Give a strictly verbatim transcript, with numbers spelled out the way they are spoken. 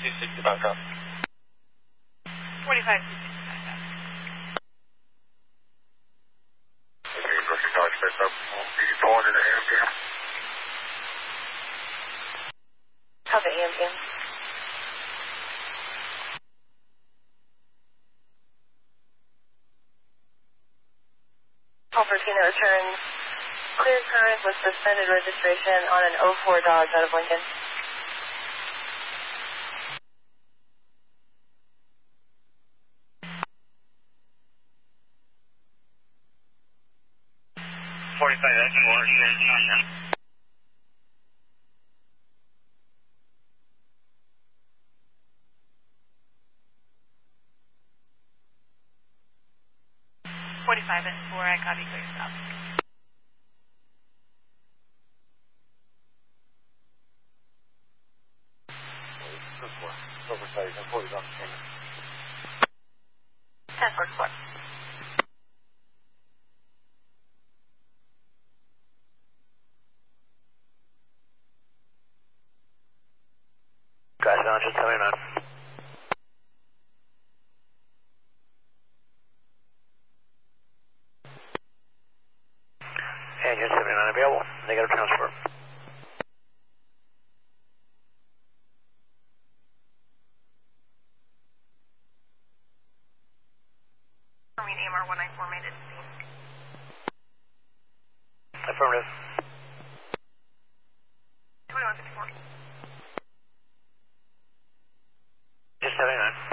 two sixty back up. forty-five two sixty back up. Okay, Brooklyn Dodge back up. Be going in the A M P. Copy A M P. Albertina returns. Clear current with suspended registration on an oh four Dodge out of Lincoln. forty-five, that's more. forty-five and four, I copy clear stop. Oversize, and forty on the camera. ten four four. Guys, now just seventy-nine. And you're seventy-nine available. Negative transfer. Armine A M R one nine four made it. Affirmative. twenty-one fifty-four. Just seventy-nine.